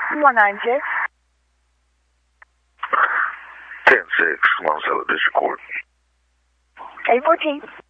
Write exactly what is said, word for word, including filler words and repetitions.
one nine six. ten six, Long Island District Court. eight fourteen.